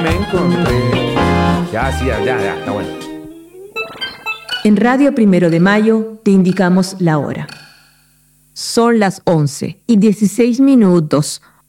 Me encontré. Ya, sí, ya, está bueno. En Radio 1 de Mayo te indicamos la hora. Son las 11:16,